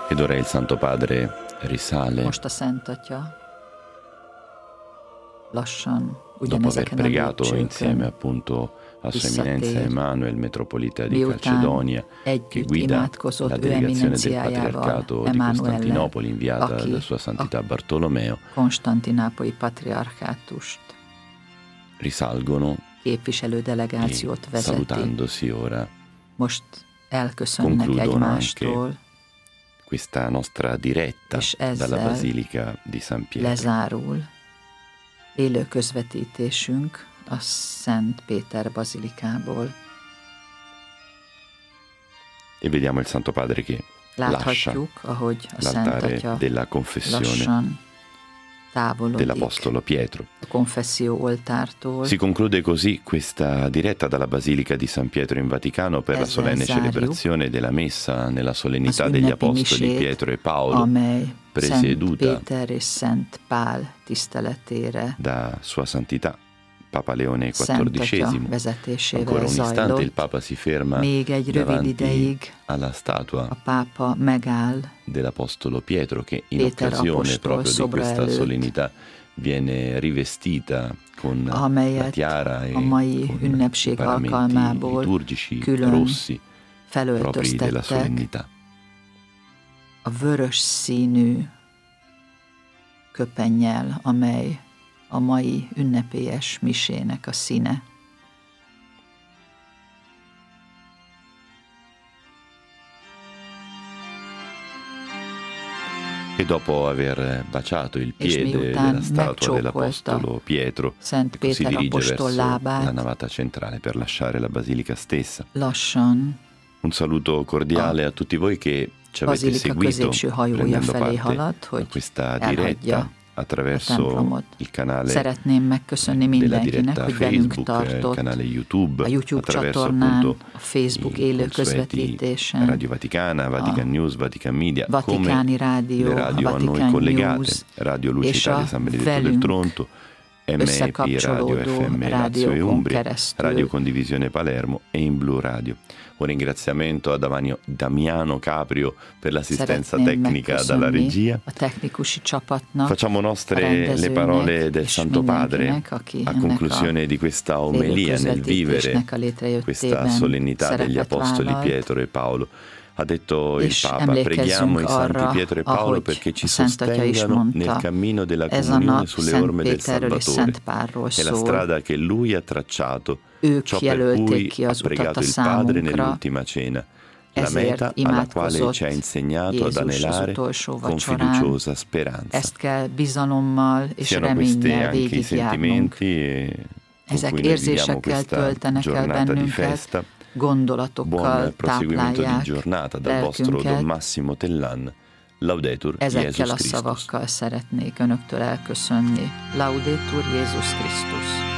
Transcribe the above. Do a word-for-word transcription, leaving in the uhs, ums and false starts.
Ed ora il Santo Padre risale. Most a Szent Atya lassan Dopo aver ugyanezeken a pregato insieme lépcsőkön appunto a Sua visszatér. Eminenza Emanuele, metropolita di Miután Calcedonia, che együtt guida imádkozott la ő delegazione del eminenciájával, Patriarcato di Emanuellel, Costantinopoli inviata aki da Sua Santità a Bartolomeo, konstantinápolyi patriarchátust risalgono képviselő e delegációt vezeti. salutandosi ora Most elköszönnek concludono egymástól, questa nostra diretta és ezzel dalla Basilica di San Pietro. lezárul élő közvetítésünk a Szent Péter bazilikából. E vediamo il Santo Padre che lascia Láthatjuk, ahogy a Szent l'altare Atya della confessione lassan távolodik dell'Apostolo Pietro. a konfesszió oltártól. Si conclude così questa diretta dalla Basilica di San Pietro in Vaticano per la Ezzel solenne zárjuk celebrazione della Messa nella solennità az degli ünnepi Apostoli misét, Pietro e Paolo, amely Szent presieduta Péter és Szent Pál tiszteletére da Sua Santità Papa Leone Szent Atya quattordicesimo. vezetésével Ancora un istante il zajlott. Papa si ferma Még egy rövid davanti ideig alla statua a pápa megáll dell'Apostolo Pietro che in Péter occasione apostol proprio di szobra questa előtt, solennità viene rivestita con la amelyet tiara e a mai con ünnepség i paramenti alkalmából liturgici külön rossi propri della felöltöztettek solennità. a vörös színű köpennyel, amely a mai ünnepélyes misének a színe. E dopo aver baciato il És piede miután della statua megcsókolta dell'Apostolo Pietro, Szent ecco, si Péter dirige apostol verso la lábát, navata centrale per lasciare la basilica stessa. lassan Un saluto cordiale a tutti voi che ci avete bazilika seguito középső hajója prendendo felé parte halad, a hogy questa elhagyja diretta a attraverso templomot. il canale Szeretném megköszönni della mindenkinek, diretta hogy velünk Facebook, il tartott canale YouTube, a YouTube attraverso csatornán, appunto a Facebook i élő consueti közvetítésen, Radio Vaticana, Vatican News, Vatican Media, Vatikáni come Rádió, le radio a a noi Vatican collegate, News, Radio Luce és Italia a San Benedetto del velünk Tronto, M P Radio összekapcsolódó F M Lazio e rádiókon Umbria, keresztül. Radio Condivisione Palermo e in Blu Radio. Un ringraziamento a Davanio- Damiano Caprio per l'assistenza Szeretném tecnica dalla megköszönni regia. a technikusi csapatnak, Facciamo a nostre le rendezőnek parole del és Santo Padre mindenkinek, aki a ennek conclusione di questa omelia nel vivere közvetítésnek a létrejöttében questa solennità degli szerepet Apostoli vállalt. Pietro e Paolo. Ha detto il És Papa, emlékezzünk preghiamo i santi arra, Pietro e Paolo ahogy perché ci a Szent Atya is sostengano mondta, nel cammino della ez a comunione nap sulle Szent orme del Péterről és Salvatore. Szent Pálról È la szól. strada che lui ha tracciato, Ők ciò per jelölték cui ki ha az utat pregato a il Padre számunkra, nell'ultima cena. La ezért meta alla quale imádkozott ci ha insegnato ad Jézus az anelare utolsó con vacsorán. fiduciosa speranza. Ezt kell bizalommal és Siano questi reménnyel anche i végigjárnunk. sentimenti e con Ezek cui noi viviamo érzésekkel questa töltenek el giornata di bennünket, festa. gondolatokkal Buon proseguimento di táplálják giornata dal vostro Don lelkünket. Massimo Tellan. Laudetur Ezekkel Jesus a Christus. szavakkal szeretnék önöktől elköszönni. Laudetur Jézus Krisztus.